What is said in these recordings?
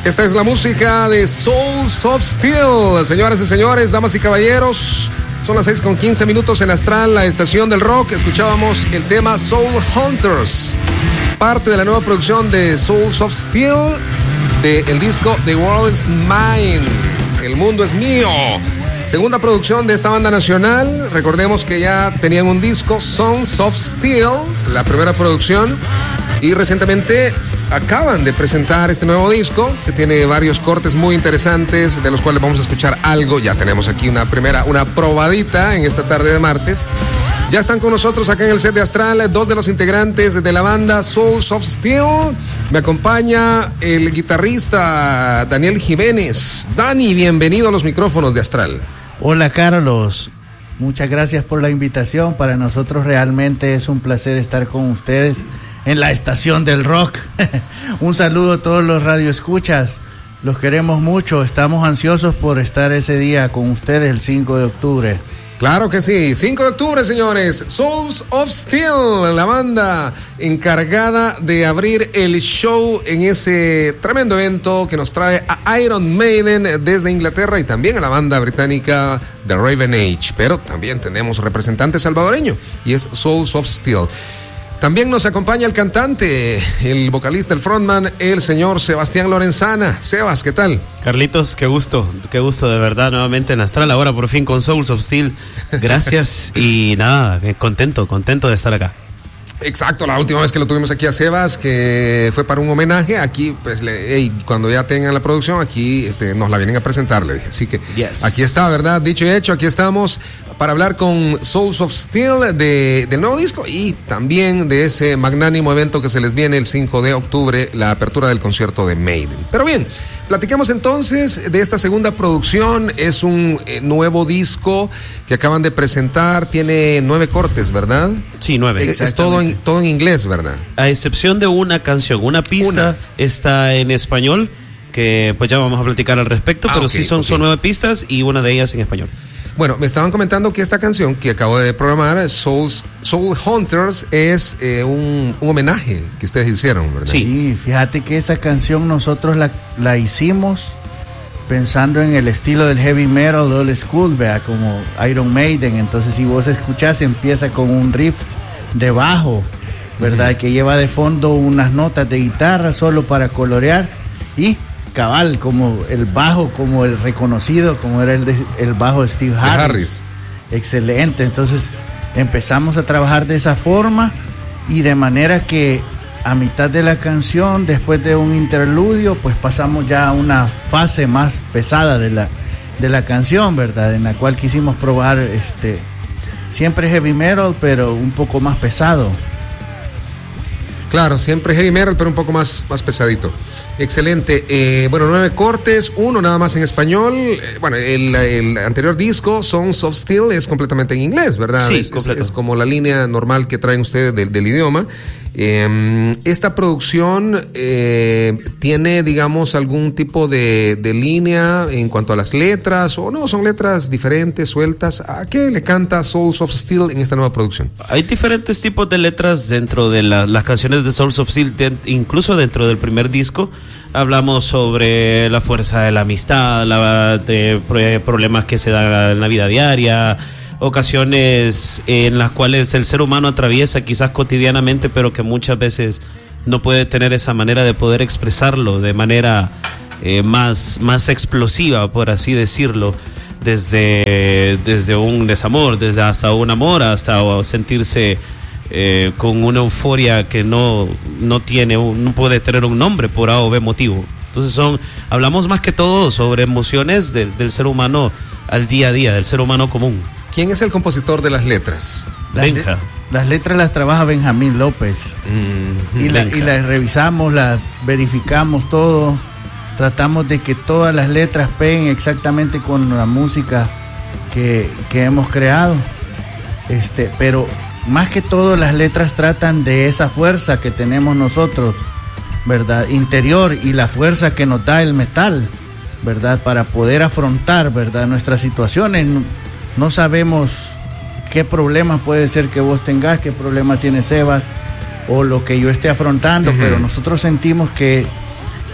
Esta es la música de Souls of Steel. Señoras y señores, damas y caballeros, son las 6:15 en Astral, la estación del rock. Escuchábamos el tema Soul Hunters, parte de la nueva producción de Souls of Steel, del disco The World is Mine, El Mundo es Mío. Segunda producción de esta banda nacional. Recordemos que ya tenían un disco, Sons of Steel, la primera producción, y recientemente acaban de presentar este nuevo disco que tiene varios cortes muy interesantes, de los cuales vamos a escuchar algo. Ya tenemos aquí una probadita en esta tarde de martes. Ya están con nosotros acá en el set de Astral dos de los integrantes de la banda Souls of Steel. Me acompaña el guitarrista Daniel Jiménez. Dani, bienvenido a los micrófonos de Astral. Hola, Carlos. Muchas gracias por la invitación. Para nosotros realmente es un placer estar con ustedes en la estación del rock. Un saludo a todos los radioescuchas. Los queremos mucho. Estamos ansiosos por estar ese día con ustedes el 5 de octubre. Claro que sí, 5 de octubre, señores. Souls of Steel, la banda encargada de abrir el show en ese tremendo evento que nos trae a Iron Maiden desde Inglaterra y también a la banda británica The Raven Age. Pero también tenemos representante salvadoreño y es Souls of Steel. También nos acompaña el cantante, el vocalista, el frontman, el señor Sebastián Lorenzana. Sebas, ¿qué tal? Carlitos, qué gusto de verdad nuevamente en Astral, ahora por fin con Souls of Steel. Gracias y nada, contento de estar acá. Exacto, la última vez que lo tuvimos aquí a Sebas, que fue para un homenaje, aquí pues cuando ya tengan la producción, aquí nos la vienen a presentar, le dije. Así que Aquí está, ¿verdad? Dicho y hecho, aquí estamos para hablar con Souls of Steel del nuevo disco y también de ese magnánimo evento que se les viene el 5 de octubre, la apertura del concierto de Maiden. Pero bien, platiquemos entonces de esta segunda producción. Es un nuevo disco que acaban de presentar, tiene 9 cortes, ¿verdad? Sí, 9. Es todo en inglés, ¿verdad? A excepción de una canción, una pista está en español, que pues ya vamos a platicar al respecto, pero sí son 9 pistas y una de ellas en español. Bueno, me estaban comentando que esta canción que acabo de programar, Soul Hunters, es un homenaje que ustedes hicieron, ¿verdad? Sí, fíjate que esa canción nosotros la hicimos pensando en el estilo del heavy metal old school, ¿verdad? Como Iron Maiden. Entonces, si vos escuchás, empieza con un riff de bajo, ¿verdad? Uh-huh. Que lleva de fondo unas notas de guitarra solo para colorear y cabal, como el bajo, como el reconocido, como era el bajo de Steve Harris. Excelente. Entonces empezamos a trabajar de esa forma y de manera que a mitad de la canción, después de un interludio, pues pasamos ya a una fase más pesada de la canción, ¿verdad? En la cual quisimos probar siempre heavy metal, pero un poco más pesado. Claro, siempre heavy metal, pero un poco más pesadito. Excelente. 9 cortes, uno nada más en español. El anterior disco, Sons of Steel, es completamente en inglés, ¿verdad? Sí, es como la línea normal que traen ustedes del idioma. Esta producción tiene, digamos, algún tipo de línea en cuanto a las letras, o no, son letras diferentes, sueltas. ¿A qué le canta Souls of Steel en esta nueva producción? Hay diferentes tipos de letras dentro de las canciones de Souls of Steel, incluso dentro del primer disco. Hablamos sobre la fuerza de la amistad, de problemas que se dan en la vida diaria, ocasiones en las cuales el ser humano atraviesa quizás cotidianamente, pero que muchas veces no puede tener esa manera de poder expresarlo de manera más explosiva, por así decirlo, desde un desamor, hasta un amor, hasta sentirse con una euforia que no puede tener un nombre por A o B motivo. Entonces hablamos más que todo sobre emociones del ser humano al día a día, del ser humano común. ¿Quién es el compositor de las letras? Benja. Las letras las trabaja Benjamín López. Y las revisamos, las verificamos todo. Tratamos de que todas las letras peguen exactamente con la música que hemos creado. Pero más que todo las letras tratan de esa fuerza que tenemos nosotros, ¿verdad? Interior, y la fuerza que nos da el metal, ¿verdad? Para poder afrontar, ¿verdad? Nuestras situaciones. No sabemos qué problema puede ser que vos tengas, qué problema tiene Sebas o lo que yo esté afrontando, pero nosotros sentimos que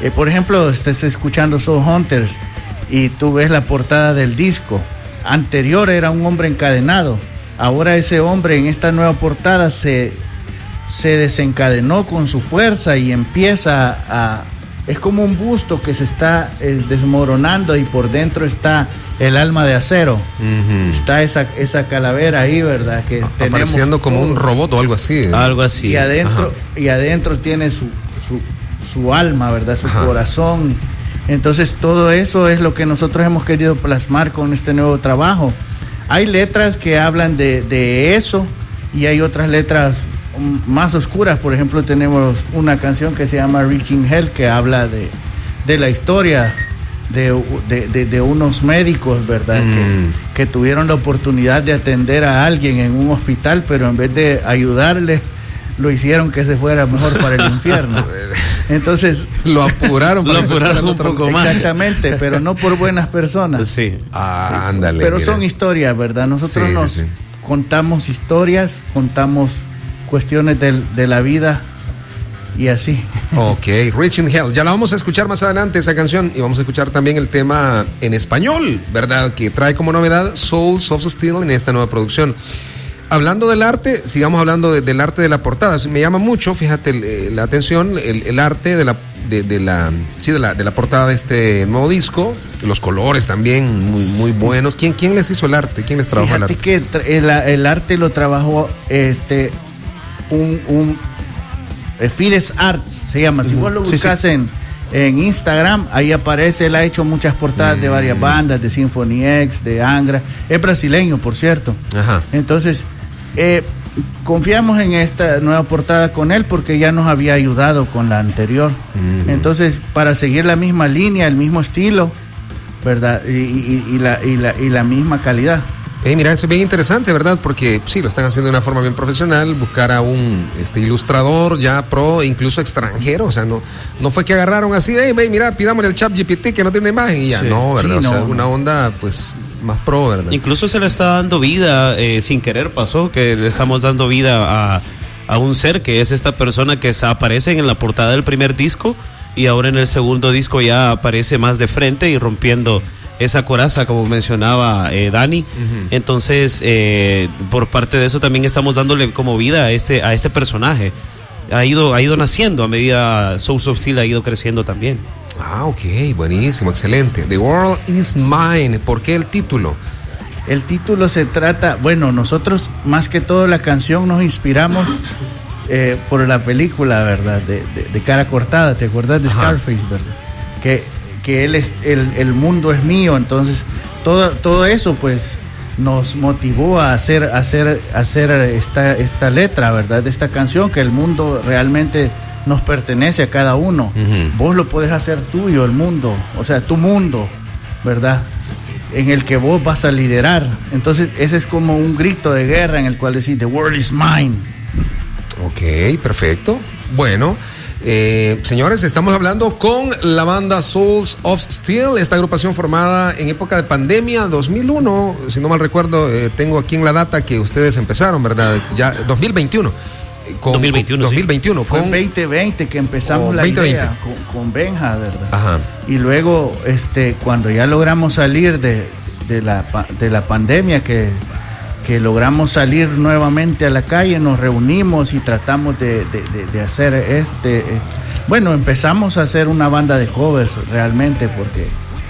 Por ejemplo, estás escuchando Soul Hunters y tú ves la portada del disco. Anterior era un hombre encadenado. Ahora ese hombre en esta nueva portada se desencadenó con su fuerza y empieza a... Es como un busto que se está desmoronando y por dentro está el alma de acero. Uh-huh. Está esa calavera ahí, ¿verdad? Que apareciendo como un robot o algo así. Algo así. Y adentro tiene su alma, ¿verdad? Su corazón. Entonces todo eso es lo que nosotros hemos querido plasmar con este nuevo trabajo. Hay letras que hablan de eso y hay otras letras más oscuras. Por ejemplo, tenemos una canción que se llama Reaching Hell, que habla de la historia de unos médicos, ¿verdad? Que tuvieron la oportunidad de atender a alguien en un hospital, pero en vez de ayudarle, lo hicieron que se fuera mejor para el infierno. Entonces lo apuraron un poco más. Exactamente, pero no por buenas personas. Sí. Ándale. Pero son historias, ¿verdad? Nosotros contamos historias, contamos cuestiones de la vida y así. Ok, Reaching Hell. Ya la vamos a escuchar más adelante esa canción y vamos a escuchar también el tema en español, ¿verdad? Que trae como novedad Souls of Steel en esta nueva producción. Hablando del arte, sigamos hablando del arte de la portada. Me llama mucho, fíjate, la atención, el arte de la portada de este nuevo disco, los colores también muy, muy buenos. ¿Quién les hizo el arte? ¿Quién les trabajó el arte? Fíjate que el arte lo trabajó Fides Arts, se llama. Si vos lo buscas en Instagram, ahí aparece. Él ha hecho muchas portadas de varias bandas, de Symphony X, de Angra. Es brasileño, por cierto. Ajá. Entonces, confiamos en esta nueva portada con él porque ya nos había ayudado con la anterior. Entonces, para seguir la misma línea, el mismo estilo, ¿verdad? Y la misma calidad. Mira, eso es bien interesante, ¿verdad? Porque sí, lo están haciendo de una forma bien profesional, buscar a un ilustrador ya pro, incluso extranjero, o sea, no fue que agarraron así, mira, pidámosle el ChatGPT que no tiene imagen y ya, no, ¿verdad? Sí, una onda, pues, más pro, ¿verdad? Incluso se le está dando vida, sin querer pasó, que le estamos dando vida a un ser que es esta persona que aparece en la portada del primer disco y ahora en el segundo disco ya aparece más de frente y rompiendo esa coraza, como mencionaba Dani. Uh-huh. Entonces, por parte de eso también estamos dándole como vida a este personaje. Ha ido naciendo a medida Souls of Steel ha ido creciendo también. Ok, buenísimo, excelente. The World is Mine. ¿Por qué el título? El título se trata, bueno, nosotros más que todo la canción nos inspiramos por la película, ¿verdad? De Cara Cortada, ¿te acuerdas de Scarface, verdad? Que él es el mundo es mío. Entonces todo eso pues nos motivó a hacer esta letra, ¿verdad? De esta canción, que el mundo realmente nos pertenece a cada uno. Uh-huh. Vos lo podés hacer tuyo, el mundo, o sea, tu mundo, ¿verdad? En el que vos vas a liderar. Entonces ese es como un grito de guerra en el cual decís the world is mine. Ok, perfecto. Bueno, señores, estamos hablando con la banda Souls of Steel, esta agrupación formada en época de pandemia, 2001, si no mal recuerdo, tengo aquí en la data que ustedes empezaron, ¿verdad? Ya 2021. 2021, sí. Fue en 2020 que empezamos la 2020. Idea con Benja, ¿verdad? Ajá. Y luego, cuando ya logramos salir de la pandemia, que logramos salir nuevamente a la calle, nos reunimos y tratamos de hacer bueno, empezamos a hacer una banda de covers realmente, porque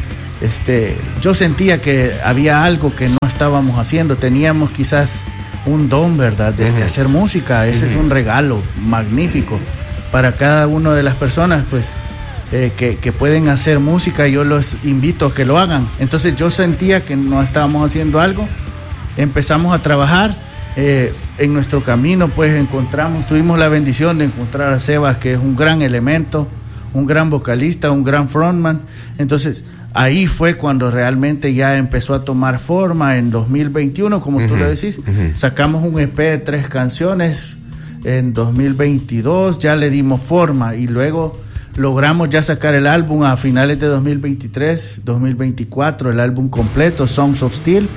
yo sentía que había algo que no estábamos haciendo. Teníamos quizás un don, ¿verdad? De hacer música. Ese es un regalo magnífico para cada una de las personas, pues, que pueden hacer música. Yo los invito a que lo hagan. Entonces yo sentía que no estábamos haciendo algo. Empezamos a trabajar en nuestro camino, pues tuvimos la bendición de encontrar a Sebas, que es un gran elemento, un gran vocalista, un gran frontman. Entonces ahí fue cuando realmente ya empezó a tomar forma en 2021, como tú lo decís. Sacamos un EP de 3 canciones en 2022, ya le dimos forma y luego logramos ya sacar el álbum a finales de 2023, 2024, el álbum completo, Songs of Steel.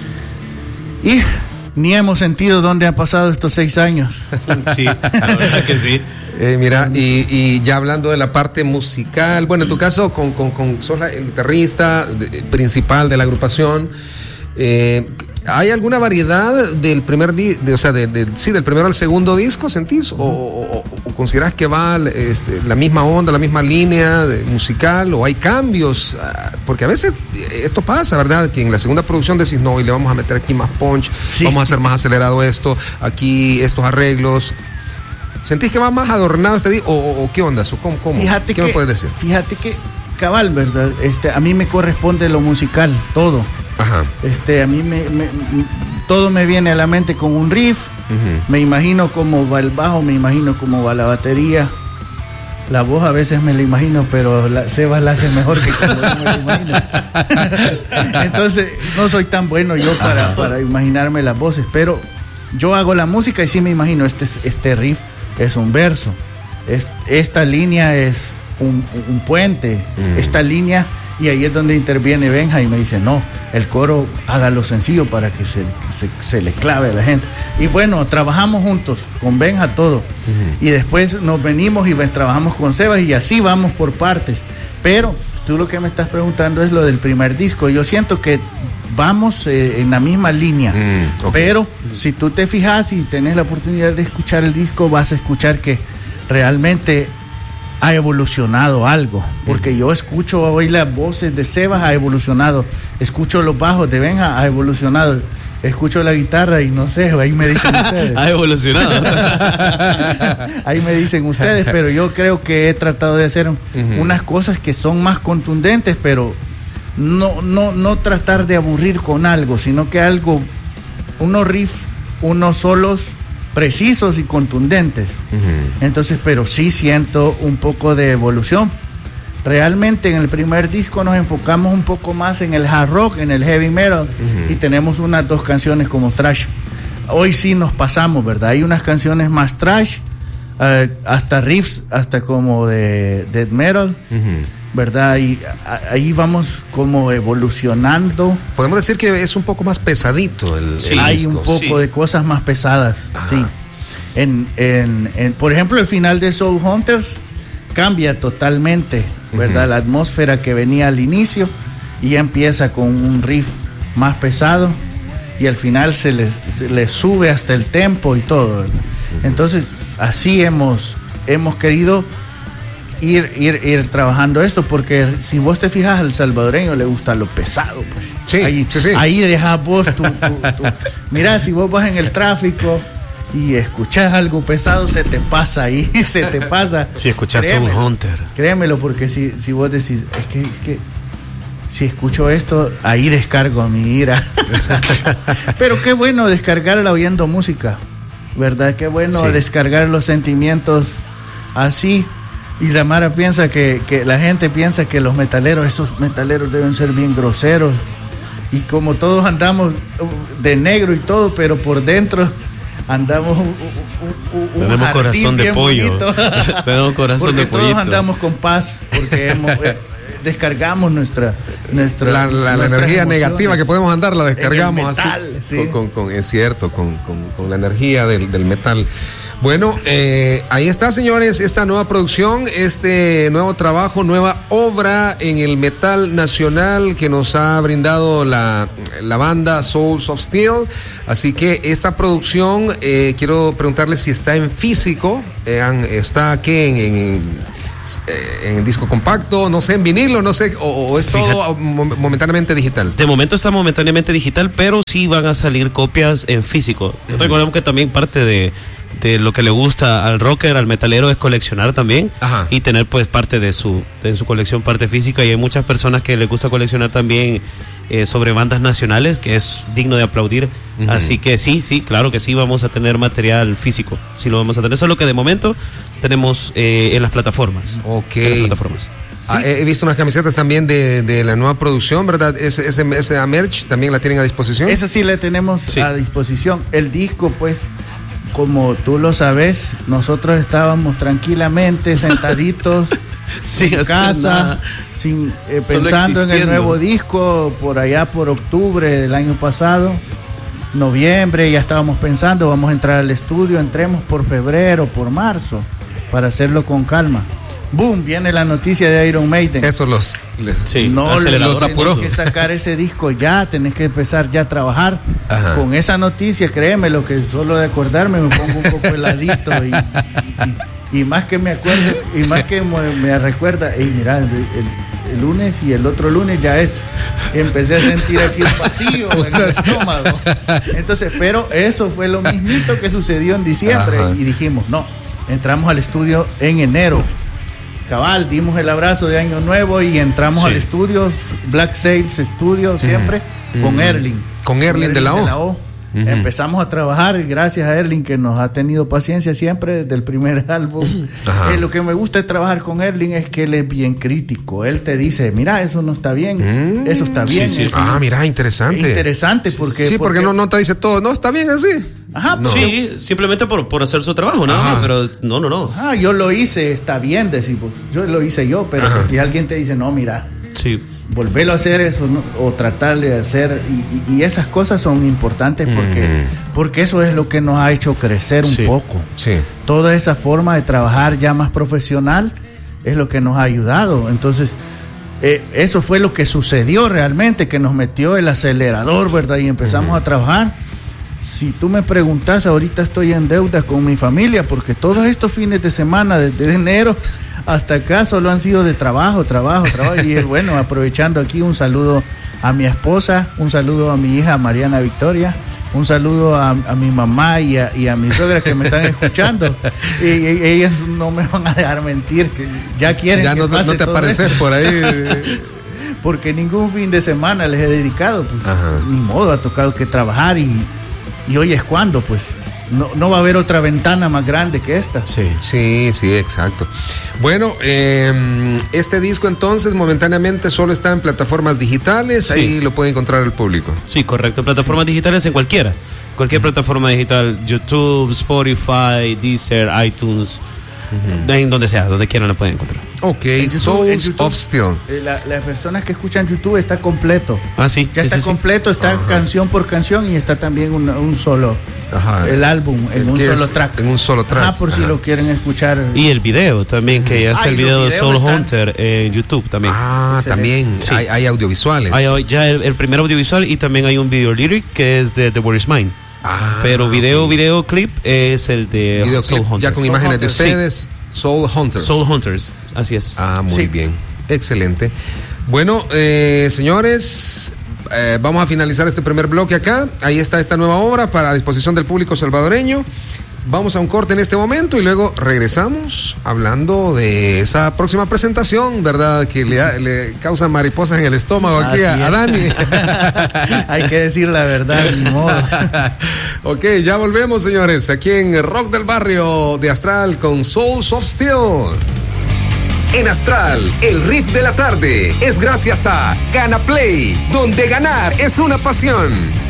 Y ni hemos sentido dónde han pasado estos 6 años. Sí, la verdad que sí. Mira, y ya hablando de la parte musical, bueno, en tu caso, sos el guitarrista principal de la agrupación, ¿hay alguna variedad del primer del primero al segundo disco, sentís? ¿O considerás que va la misma onda, la misma línea musical, o hay cambios? Porque a veces esto pasa, ¿verdad? Que en la segunda producción decís, no, y le vamos a meter aquí más punch, sí, vamos a hacer más acelerado esto, aquí estos arreglos. ¿Sentís que va más adornado este disco? ¿O qué onda? ¿Cómo? ¿Qué me puedes decir? Fíjate que, cabal, ¿verdad? A mí me corresponde lo musical, todo. Ajá. A mí todo me viene a la mente con un riff. Uh-huh. Me imagino cómo va el bajo, me imagino cómo va la batería. La voz a veces me la imagino, pero Sebas la hace mejor que como yo me la imagino. Entonces, no soy tan bueno yo para imaginarme las voces, pero yo hago la música y sí me imagino, este riff es un verso, esta línea es un puente, esta línea, y ahí es donde interviene Benja y me dice, no, el coro hágalo sencillo para que se le clave a la gente. Y bueno, trabajamos juntos con Benja todo, y después nos venimos y trabajamos con Sebas, y así vamos por partes. Pero tú lo que me estás preguntando es lo del primer disco. Yo siento que vamos en la misma línea, okay. Pero si tú te fijas y tenés la oportunidad de escuchar el disco, vas a escuchar que realmente ha evolucionado algo, porque yo escucho hoy las voces de Sebas, ha evolucionado, escucho los bajos de Benja, ha evolucionado, escucho la guitarra y no sé, ahí me dicen ustedes. Ha evolucionado. Ahí me dicen ustedes, pero yo creo que he tratado de hacer unas cosas que son más contundentes, pero no tratar de aburrir con algo, sino que unos riffs, unos solos precisos y contundentes. Entonces, pero sí siento un poco de evolución. Realmente en el primer disco nos enfocamos un poco más en el hard rock, en el heavy metal, y tenemos unas 2 canciones como thrash. Hoy sí nos pasamos, ¿verdad? Hay unas canciones más thrash, hasta riffs, hasta como de death metal, ¿verdad? Y ahí vamos como evolucionando. Podemos decir que es un poco más pesadito el hay disco. Un poco de cosas más pesadas. Ajá. Sí. Por ejemplo, el final de Soul Hunters cambia totalmente, ¿verdad? La atmósfera que venía al inicio, y ya empieza con un riff más pesado, y al final se le sube hasta el tempo y todo, ¿verdad? Entonces, así hemos querido ir trabajando esto, porque si vos te fijas, al salvadoreño le gusta lo pesado, pues. Sí, ahí dejas vos tu mira, si vos vas en el tráfico y escuchás algo pesado, se te pasa ahí, se te pasa. Si escuchás Soul Hunter. Créemelo, porque si vos decís, es que si escucho esto, ahí descargo mi ira. Pero qué bueno descargarla oyendo música, ¿verdad? Qué bueno descargar los sentimientos así. Y la Mara piensa que la gente piensa que esos metaleros deben ser bien groseros. Y como todos andamos de negro y todo, pero por dentro andamos tenemos corazón de pollo. Tenemos corazón de pollito. Todos andamos con paz, porque descargamos nuestra la energía negativa que podemos andar, la descargamos metal, así. Sí. Es cierto, con la energía del metal. Bueno, ahí está, señores, esta nueva producción, este nuevo trabajo, nueva obra en el metal nacional que nos ha brindado la banda Souls of Steel. Así que esta producción, quiero preguntarles si está en físico, está aquí en disco compacto, no sé, en vinilo, no sé, o es todo momentáneamente digital. De momento está momentáneamente digital, pero sí van a salir copias en físico. Recordemos que también parte de lo que le gusta al rocker, al metalero, es coleccionar también. Ajá. Y tener pues parte de su colección, parte física, y hay muchas personas que les gusta coleccionar también sobre bandas nacionales, que es digno de aplaudir. Así que sí, claro que sí, vamos a tener material físico, sí lo vamos a tener, solo que de momento tenemos en las plataformas. Ok. En las plataformas. Sí. He visto unas camisetas también de la nueva producción, ¿verdad? Esa merch también la tienen a disposición. Esa sí la tenemos a disposición. El disco, pues, como tú lo sabes, nosotros estábamos tranquilamente sentaditos en casa, pensando en el nuevo disco, por allá por octubre del año pasado, noviembre, ya estábamos pensando, vamos a entrar al estudio, entremos por febrero, por marzo, para hacerlo con calma. Boom, viene la noticia de Iron Maiden. Eso los apuró. Tenés que sacar ese disco ya, tenés que empezar ya a trabajar. Ajá. Con esa noticia, créeme, lo que solo de acordarme me pongo un poco heladito y más que me acuerdo, y más que me recuerda, mira, el lunes y el otro lunes ya empecé a sentir aquí un vacío en el estómago. Entonces, pero eso fue lo mismito que sucedió en diciembre. Ajá. Y dijimos, no, entramos al estudio en enero. Cabal, dimos el abrazo de Año Nuevo y entramos al estudio, Black Sails Studio, siempre, con Erling. Con Erling de la O. Empezamos a trabajar, gracias a Erling, que nos ha tenido paciencia siempre desde el primer álbum. Lo que me gusta de trabajar con Erling es que él es bien crítico. Él te dice, mira, eso no está bien, eso está bien. Sí. Mira, interesante. Interesante porque... Sí, porque no te dice todo, no, está bien así. Ajá, no. Sí, simplemente por hacer su trabajo, ¿no? Pero no. Yo lo hice, está bien, decimos. Yo lo hice yo, pero si alguien te dice, no, mira. Sí. Volverlo a hacer eso, ¿no? O tratar de hacer, y esas cosas son importantes porque eso es lo que nos ha hecho crecer un poco. Sí. Toda esa forma de trabajar ya más profesional es lo que nos ha ayudado. Entonces, eso fue lo que sucedió realmente, que nos metió el acelerador, ¿verdad? Y empezamos a trabajar. Si tú me preguntas, ahorita estoy en deuda con mi familia porque todos estos fines de semana, desde enero hasta acá, solo han sido de trabajo. Y bueno, aprovechando aquí, un saludo a mi esposa, un saludo a mi hija Mariana Victoria, un saludo a mi mamá y a mi suegra que me están escuchando. Y ellas no me van a dejar mentir, que ya quieren ya que no te apareces por ahí. Porque ningún fin de semana les he dedicado, pues ni modo, ha tocado que trabajar y hoy es cuando, pues. No va a haber otra ventana más grande que esta. Sí, exacto. Bueno, este disco entonces momentáneamente solo está en plataformas digitales, ahí lo puede encontrar el público. Sí, correcto, plataformas digitales en cualquier plataforma digital, YouTube, Spotify, Deezer, iTunes, en donde sea, donde quieran lo pueden encontrar. Ok, Souls of Steel. Las personas que escuchan YouTube está completo. Sí. Ya está completo, está canción por canción y está también un solo. El álbum en un solo track. En un solo track. Por si lo quieren escuchar. Y el video también, que hace el video de Soul Hunter en YouTube también. También hay audiovisuales. Hay ya el primer audiovisual y también hay un video lyric que es de The War Is Mine. Pero videoclip es el de Soul Hunters. Ya con imágenes de ustedes, Soul Hunters. Soul Hunters, así es. Muy bien, excelente. Bueno, señores, vamos a finalizar este primer bloque acá. Ahí está esta nueva obra para disposición del público salvadoreño. Vamos a un corte en este momento y luego regresamos hablando de esa próxima presentación, ¿verdad? Que le causa mariposas en el estómago aquí a Dani. Hay que decir la verdad, ni modo. Ok, ya volvemos, señores, aquí en Rock del Barrio de Astral con Souls of Steel. En Astral, el riff de la tarde es gracias a Gana Play, donde ganar es una pasión.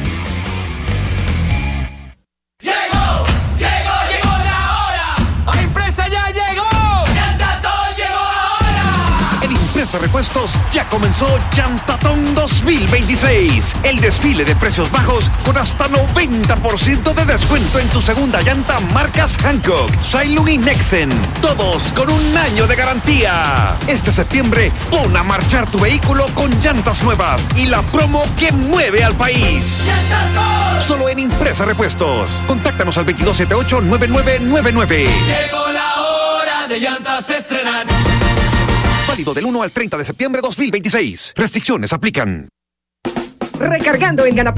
Repuestos, ya comenzó Llantatón 2026, el desfile de precios bajos con hasta 90% de descuento en tu segunda llanta marcas Hankook, Sailung y Nexen, todos con un año de garantía. Este septiembre pon a marchar tu vehículo con llantas nuevas y la promo que mueve al país. Solo en Impresa Repuestos. Contáctanos al 2278-9999. Llegó la hora de llantas estrenar. Válido del 1 al 30 de septiembre 2026. Restricciones aplican. Recargando en Gana